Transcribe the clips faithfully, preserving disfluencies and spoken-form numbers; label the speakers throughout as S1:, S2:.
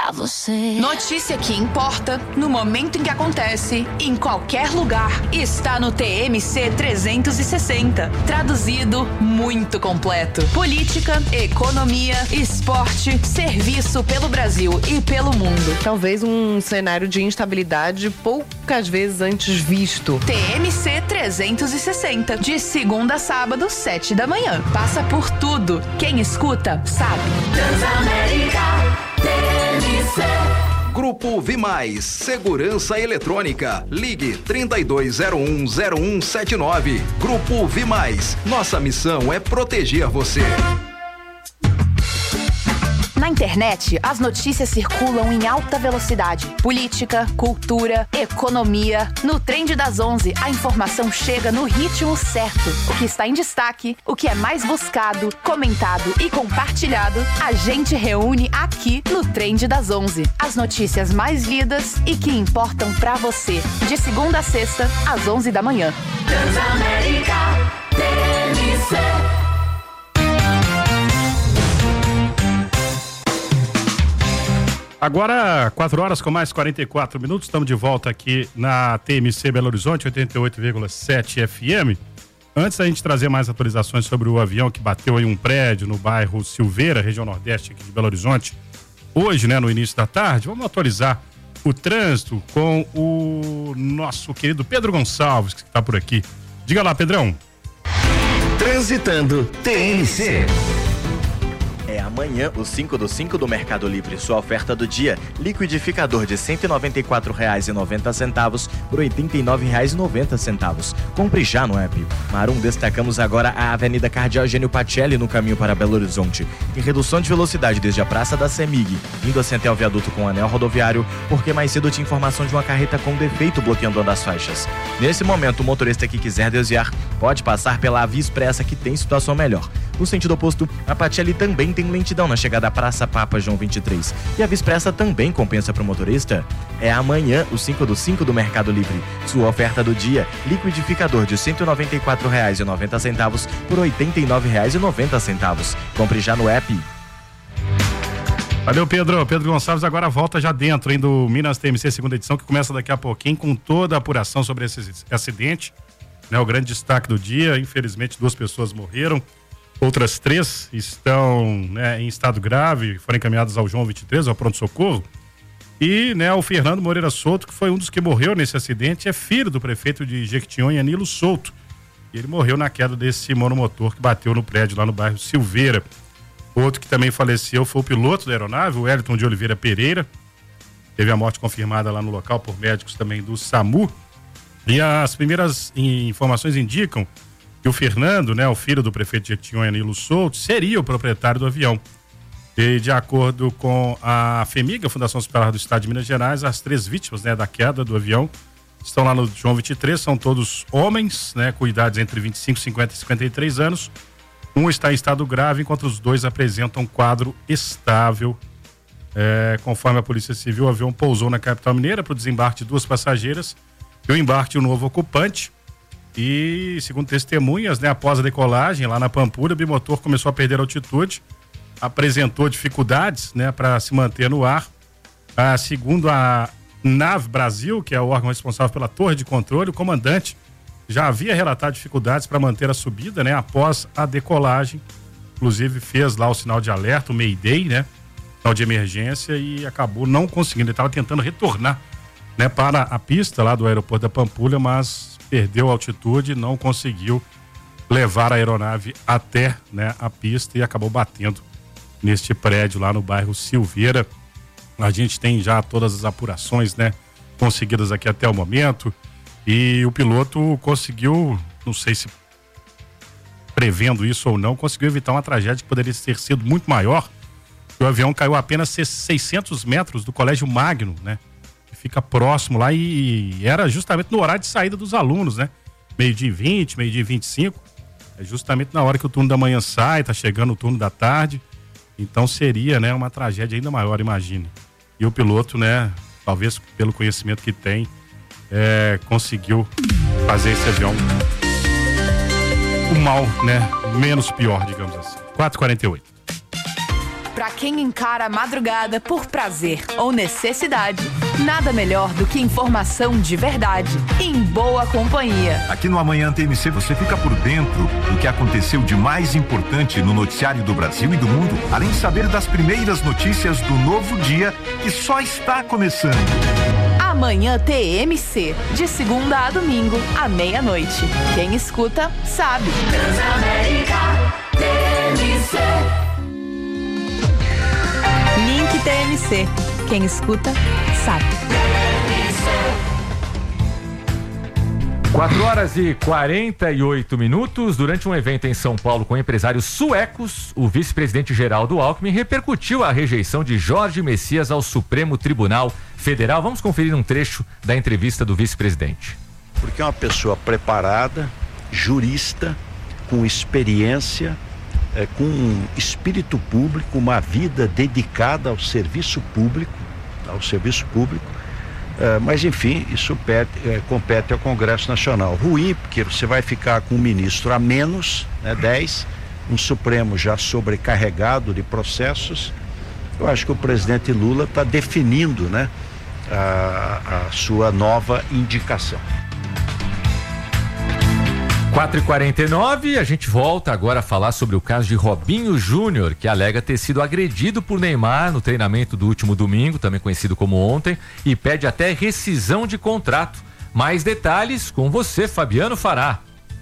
S1: pra você.
S2: Notícia que importa, no momento em que acontece, em qualquer lugar, está no T M C trezentos e sessenta. Traduzido, muito completo. Política, economia, esporte, serviço pelo Brasil e pelo mundo.
S3: Talvez um cenário de instabilidade poucas vezes antes visto.
S2: T M C trezentos e sessenta, de segunda a sábado, sete da manhã. Passa por tudo. Quem escuta, sabe.
S1: Transamérica, T M C.
S4: Grupo Vimais, Segurança Eletrônica. Ligue trinta e dois zero um zero um sete nove. Grupo Vimais, nossa missão é proteger você.
S2: Na internet, as notícias circulam em alta velocidade. Política, cultura, economia. No Trend das onze, a informação chega no ritmo certo. O que está em destaque, o que é mais buscado, comentado e compartilhado, a gente reúne aqui no Trend das onze. As notícias mais lidas e que importam pra você. De segunda a sexta, às onze da manhã.
S1: Transamérica, T M C.
S5: Agora, quatro horas com mais quarenta e quatro minutos, estamos de volta aqui na T M C Belo Horizonte, oitenta e oito vírgula sete F M. Antes da gente trazer mais atualizações sobre o avião que bateu em um prédio no bairro Silveira, região nordeste aqui de Belo Horizonte, hoje, né, no início da tarde, vamos atualizar o trânsito com o nosso querido Pedro Gonçalves, que está por aqui. Diga lá, Pedrão.
S6: Transitando T M C.
S7: É amanhã o cinco do cinco do Mercado Livre. Sua oferta do dia: liquidificador de cento e noventa e quatro reais e noventa centavos por oitenta e nove reais e noventa centavos. Compre já no app. Marum, destacamos agora a Avenida Cardeal Eugênio Pacelli no caminho para Belo Horizonte. Tem redução de velocidade desde a Praça da Semig, indo assim até o viaduto com o anel rodoviário, porque mais cedo tinha informação de uma carreta com defeito bloqueando uma das faixas. Nesse momento, o motorista que quiser desviar pode passar pela Via Expressa, que tem situação melhor. No sentido oposto, a Pacelli também tem lentidão na chegada à Praça Papa João vinte e três. E a Via Expressa também compensa para o motorista. É amanhã o cinco do cinco do Mercado Livre. Sua oferta do dia: liquidificador de cento e noventa e quatro reais e noventa centavos por oitenta e nove reais e noventa centavos. Compre já no app.
S5: Valeu, Pedro. Pedro Gonçalves agora volta já dentro, hein, do Minas T M C segunda edição, que começa daqui a pouquinho com toda a apuração sobre esse acidente, né? O grande destaque do dia: infelizmente duas pessoas morreram. Outras três estão, né, em estado grave, foram encaminhadas ao João vinte e três, ao pronto-socorro. E, né, o Fernando Moreira Souto, que foi um dos que morreu nesse acidente, é filho do prefeito de Jequitinhonha, Nilo Souto. E ele morreu na queda desse monomotor que bateu no prédio lá no bairro Silveira. Outro que também faleceu foi o piloto da aeronave, o Wellington de Oliveira Pereira. Teve a morte confirmada lá no local por médicos também do SAMU. E as primeiras informações indicam que o Fernando, né, o filho do prefeito de Jequitinhonha, Nilo Souto, seria o proprietário do avião. E de acordo com a FEMIG, a Fundação Hospitalar do Estado de Minas Gerais, as três vítimas, né, da queda do avião estão lá no João vinte e três, são todos homens, né, com idades entre vinte e cinco, cinquenta e cinquenta e três anos. Um está em estado grave, enquanto os dois apresentam quadro estável. É, conforme a Polícia Civil, o avião pousou na capital mineira para o desembarque de duas passageiras e o embarque de um novo ocupante. E, segundo testemunhas, né, após a decolagem lá na Pampulha, o bimotor começou a perder altitude, apresentou dificuldades, né, para se manter no ar. Ah, segundo a Nav Brasil, que é o órgão responsável pela torre de controle, o comandante já havia relatado dificuldades para manter a subida, né, após a decolagem. Inclusive fez lá o sinal de alerta, o Mayday, né, sinal de emergência, e acabou não conseguindo. Ele estava tentando retornar, né, para a pista lá do aeroporto da Pampulha, mas perdeu altitude, não conseguiu levar a aeronave até, né, a pista e acabou batendo neste prédio lá no bairro Silveira. A gente tem já todas as apurações, né, conseguidas aqui até o momento, e o piloto conseguiu, não sei se prevendo isso ou não, conseguiu evitar uma tragédia que poderia ter sido muito maior. O avião caiu a apenas seiscentos metros do Colégio Magno, né, que fica próximo lá, e era justamente no horário de saída dos alunos, né, meio-dia e vinte, meio-dia e vinte e cinco, é justamente na hora que o turno da manhã sai, tá chegando o turno da tarde, então seria, né, uma tragédia ainda maior, imagine. E o piloto, né, talvez pelo conhecimento que tem, é, conseguiu fazer esse avião o mal, né, menos pior, digamos assim. quatro e quarenta e oito.
S2: Pra quem encara a madrugada por prazer ou necessidade, nada melhor do que informação de verdade, em boa companhia.
S6: Aqui no Amanhã T M C você fica por dentro do que aconteceu de mais importante no noticiário do Brasil e do mundo, além de saber das primeiras notícias do novo dia que só está começando.
S2: Amanhã T M C, de segunda a domingo, à meia-noite. Quem escuta, sabe.
S1: Transamérica T M C.
S8: Link T M C. Quem escuta, sabe.
S9: quatro horas e quarenta e oito minutos. Durante um evento em São Paulo com empresários suecos, o vice-presidente Geraldo Alckmin repercutiu a rejeição de Jorge Messias ao Supremo Tribunal Federal. Vamos conferir um trecho da entrevista do vice-presidente.
S10: Porque é uma pessoa preparada, jurista, com experiência, é, com um espírito público, uma vida dedicada ao serviço público, ao serviço público. É, mas enfim, isso pete, é, compete ao Congresso Nacional. Ruim, porque você vai ficar com um ministro a menos, né, dez, um Supremo já sobrecarregado de processos. Eu acho que o presidente Lula está definindo, né, a, a sua nova indicação.
S9: quatro e quarenta e nove, a gente volta agora a falar sobre o caso de Robinho Júnior, que alega ter sido agredido por Neymar no treinamento do último domingo, também conhecido como ontem, e pede até rescisão de contrato. Mais detalhes com você, Fabiano Fará.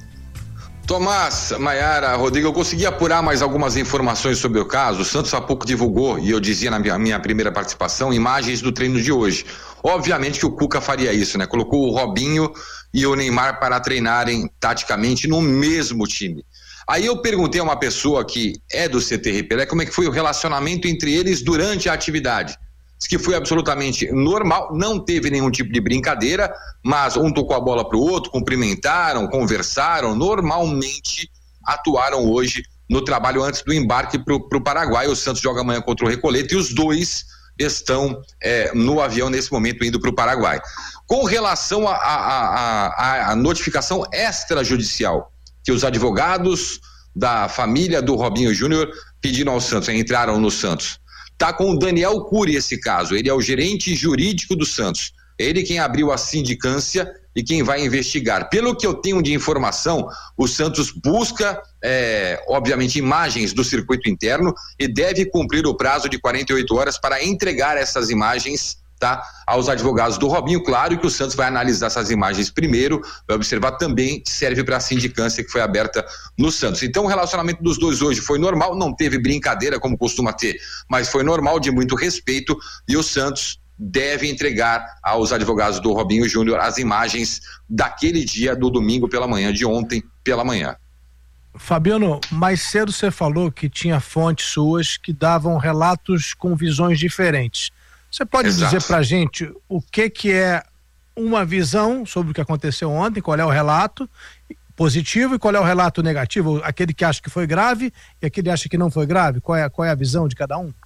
S11: Tomás, Maiara, Rodrigo, eu consegui apurar mais algumas informações sobre o caso. O Santos há pouco divulgou, e eu dizia na minha, minha primeira participação, imagens do treino de hoje. Obviamente que o Cuca faria isso, né? Colocou o Robinho e o Neymar para treinarem taticamente no mesmo time. Aí eu perguntei a uma pessoa que é do C T R Pelé como é que foi o relacionamento entre eles durante a atividade. Diz que foi absolutamente normal, não teve nenhum tipo de brincadeira, mas um tocou a bola para o outro, cumprimentaram, conversaram, normalmente atuaram hoje no trabalho antes do embarque para o Paraguai. O Santos joga amanhã contra o Recoleta e os dois estão é, no avião nesse momento indo para o Paraguai. Com relação à notificação extrajudicial que os advogados da família do Robinho Júnior pediram ao Santos, entraram no Santos. Tá com o Daniel Cury esse caso, ele é o gerente jurídico do Santos. Ele quem abriu a sindicância e quem vai investigar. Pelo que eu tenho de informação, o Santos busca, é, obviamente, imagens do circuito interno e deve cumprir o prazo de quarenta e oito horas para entregar essas imagens, tá, aos advogados do Robinho. Claro que o Santos vai analisar essas imagens primeiro, vai observar também que serve para a sindicância que foi aberta no Santos. Então o relacionamento dos dois hoje foi normal, não teve brincadeira como costuma ter, mas foi normal, de muito respeito, e o Santos deve entregar aos advogados do Robinho Júnior as imagens daquele dia, do domingo pela manhã, de ontem pela manhã.
S12: Fabiano, mais cedo você falou que tinha fontes suas que davam relatos com visões diferentes. Você pode Exato. dizer pra gente o que que é uma visão sobre o que aconteceu ontem, qual é o relato positivo e qual é o relato negativo, aquele que acha que foi grave e aquele que acha que não foi grave, qual é, qual é a visão de cada um?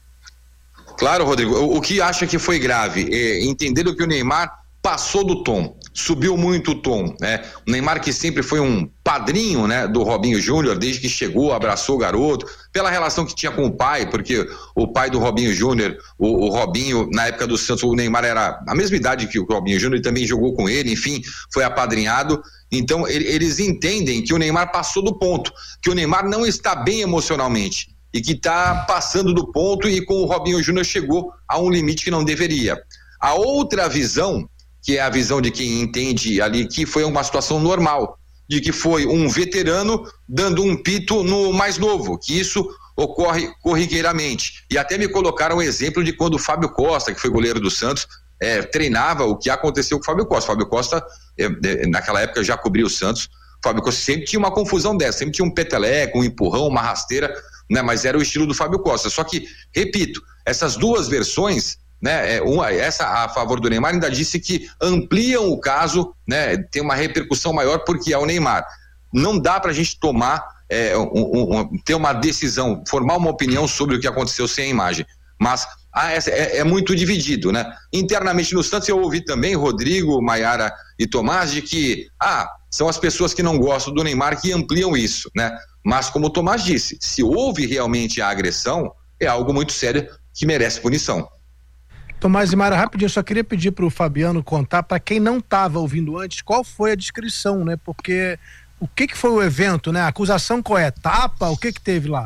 S11: Claro, Rodrigo, o, o que acha que foi grave é entender que o Neymar passou do tom, subiu muito o tom, né? O Neymar, que sempre foi um padrinho, né, do Robinho Júnior, desde que chegou, abraçou o garoto, pela relação que tinha com o pai, porque o pai do Robinho Júnior, o, o Robinho, na época do Santos, o Neymar era a mesma idade que o Robinho Júnior e também jogou com ele, enfim, foi apadrinhado. Então ele, eles entendem que o Neymar passou do ponto, que o Neymar não está bem emocionalmente e que está passando do ponto, e com o Robinho Júnior chegou a um limite que não deveria. A outra visão, que é a visão de quem entende ali que foi uma situação normal, de que foi um veterano dando um pito no mais novo, que isso ocorre corriqueiramente. E até me colocaram um exemplo de quando o Fábio Costa, que foi goleiro do Santos, é, treinava o que aconteceu com o Fábio Costa. O Fábio Costa, é, é, naquela época, já cobriu o Santos. O Fábio Costa sempre tinha uma confusão dessa, sempre tinha um peteleco, um empurrão, uma rasteira, né? Mas era o estilo do Fábio Costa. Só que, repito, essas duas versões, né, é, uma, essa a favor do Neymar ainda disse que ampliam o caso, né, tem uma repercussão maior porque é o Neymar. Não dá pra gente tomar, é, um, um, ter uma decisão, formar uma opinião sobre o que aconteceu sem a imagem, mas ah, é, é muito dividido, né? Internamente no Santos eu ouvi também, Rodrigo, Maiara e Tomás, de que ah, são as pessoas que não gostam do Neymar que ampliam isso, né? Mas como o Tomás disse, se houve realmente a agressão, é algo muito sério que merece punição.
S12: Tomás e Mara, rapidinho, eu só queria pedir para o Fabiano contar, para quem não estava ouvindo antes, qual foi a descrição, né? Porque o que que foi o evento, né? A acusação qual é? Tapa? O que que teve lá?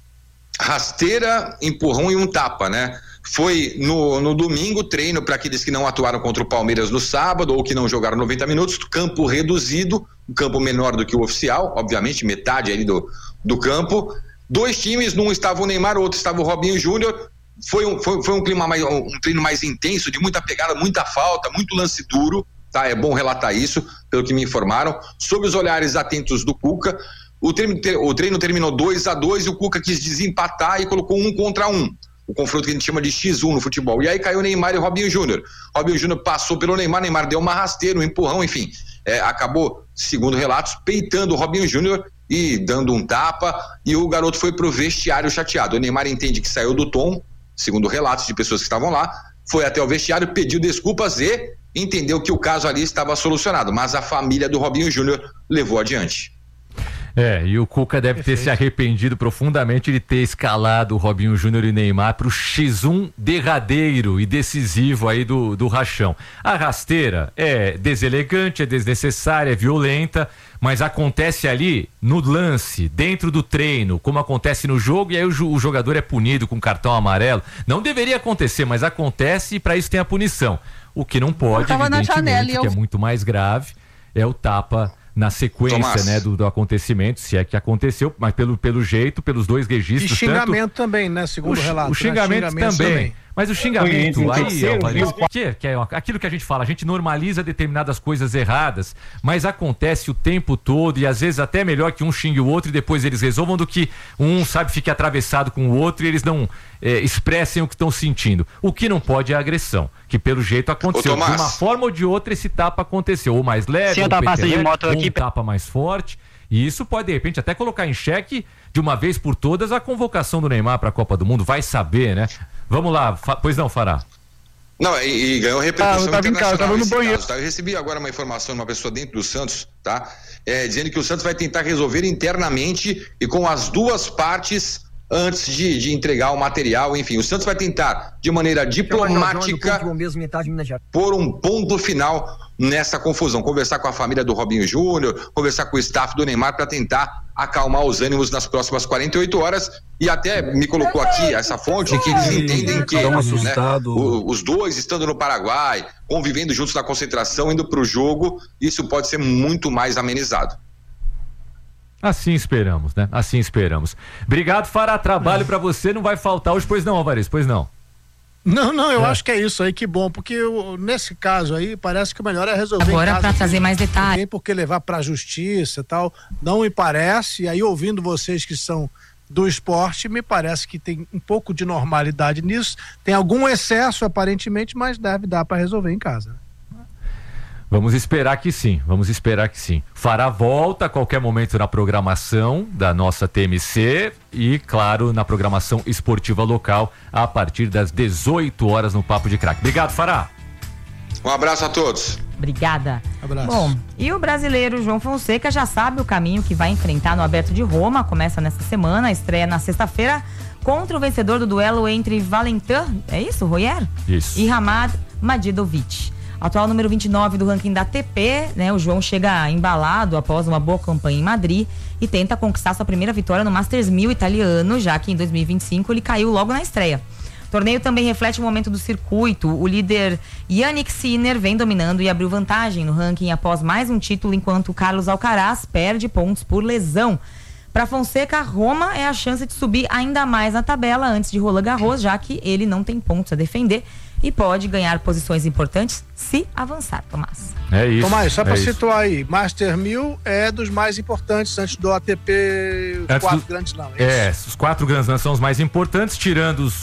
S11: Rasteira, empurrão e um tapa, né? Foi no, no domingo, treino para aqueles que não atuaram contra o Palmeiras no sábado ou que não jogaram noventa minutos, campo reduzido, um campo menor do que o oficial, obviamente, metade ali do, do campo. Dois times, num estava o Neymar, o outro estava o Robinho Júnior. Foi um, foi, foi um clima mais, um treino mais intenso, de muita pegada, muita falta, muito lance duro, tá? É bom relatar isso, pelo que me informaram. Sob os olhares atentos do Cuca, o treino, o treino terminou dois a dois e o Cuca quis desempatar e colocou um contra um. O confronto que a gente chama de xis um no futebol. E aí caiu o Neymar e o Robinho Júnior. Robinho Júnior passou pelo Neymar, Neymar deu uma rasteira, um empurrão, enfim. É, acabou, segundo relatos, peitando o Robinho Júnior e dando um tapa, e o garoto foi pro vestiário chateado. O Neymar entende que saiu do tom, segundo relatos de pessoas que estavam lá, foi até o vestiário, pediu desculpas e entendeu que o caso ali estava solucionado, mas a família do Robinho Júnior levou adiante.
S9: É, e o Cuca deve Perfeito. ter se arrependido profundamente de ter escalado o Robinho Júnior e Neymar pro xis um derradeiro e decisivo aí do, do rachão. A rasteira é deselegante, é desnecessária, é violenta, mas acontece ali no lance, dentro do treino, como acontece no jogo, e aí o, o jogador é punido com cartão amarelo. Não deveria acontecer, mas acontece e para isso tem a punição. O que não pode, evidentemente, que é muito mais grave, é o tapa na sequência, Tomás, né, do, do acontecimento, se é que aconteceu, mas pelo, pelo jeito, pelos dois registros.
S12: E xingamento
S9: tanto,
S12: também, né, segundo o relato.
S9: O xingamento, né? xingamento também. também. Mas o xingamento,
S12: Sim,
S9: aí, Alvarez, que, que é aquilo que a gente fala, a gente normaliza determinadas coisas erradas, mas acontece o tempo todo e às vezes até melhor que um xingue o outro e depois eles resolvam do que um, sabe, fique atravessado com o outro e eles não é, expressem o que estão sentindo. O que não pode é a agressão, que pelo jeito aconteceu. De uma forma ou de outra esse tapa aconteceu, ou mais leve, ou,
S13: de moto
S9: ou
S13: aqui...
S9: um tapa mais forte, e isso pode de repente até colocar em xeque de uma vez por todas a convocação do Neymar para a Copa do Mundo, vai saber, né? Vamos lá, fa... pois não, Fará.
S11: Não, e, e ganhou repercussão
S13: ah,
S11: internacional nesse
S13: banheiro.
S11: caso, tá? Eu recebi agora uma informação de uma pessoa dentro do Santos, tá? É, dizendo que o Santos vai tentar resolver internamente e com as duas partes antes de, de entregar o material, enfim, o Santos vai tentar, de maneira diplomática, pôr um ponto final nessa confusão, conversar com a família do Robinho Júnior, conversar com o staff do Neymar para tentar acalmar os ânimos nas próximas quarenta e oito horas, e até me colocou aqui essa fonte que eles entendem que, né, o, os dois estando no Paraguai, convivendo juntos na concentração, indo para o jogo, isso pode ser muito mais amenizado.
S9: Assim esperamos, né? Assim esperamos. Obrigado, Fará. Trabalho pra você não vai faltar hoje, pois não, Alvarez? Pois não.
S12: Não, não, eu é. acho que é isso aí, que bom, porque eu, nesse caso aí parece que o melhor é resolver.
S14: Agora, para trazer mais detalhes.
S12: Não tem por que levar pra justiça e tal, não me parece, e aí ouvindo vocês que são do esporte, me parece que tem um pouco de normalidade nisso, tem algum excesso aparentemente, mas deve dar pra resolver em casa.
S9: Vamos esperar que sim, vamos esperar que sim. Fará volta a qualquer momento na programação da nossa T M C e, claro, na programação esportiva local a partir das dezoito horas no Papo de Craque. Obrigado, Fará.
S11: Um abraço a todos.
S14: Obrigada.
S12: Abraço.
S14: Bom, e o brasileiro João Fonseca já sabe o caminho que vai enfrentar no Aberto de Roma, começa nesta semana, estreia na sexta-feira contra o vencedor do duelo entre Valentin, é isso, Royer?
S9: Isso.
S14: E Hamad Madidovic. Atual número vinte e nove do ranking da A T P, né? O João chega embalado após uma boa campanha em Madrid e tenta conquistar sua primeira vitória no Masters mil italiano, já que em dois mil e vinte e cinco ele caiu logo na estreia. O torneio também reflete o momento do circuito. O líder Yannick Sinner vem dominando e abriu vantagem no ranking após mais um título, enquanto Carlos Alcaraz perde pontos por lesão. Para Fonseca, Roma é a chance de subir ainda mais na tabela antes de Roland Garros, já que ele não tem pontos a defender e pode ganhar posições importantes se avançar, Tomás.
S9: É isso.
S12: Tomás, só para
S9: é
S12: situar aí, Master mil é dos mais importantes antes do A T P, os
S9: antes
S12: quatro
S9: do...
S12: grandes não.
S9: É, é os quatro grandes não são os mais importantes, tirando os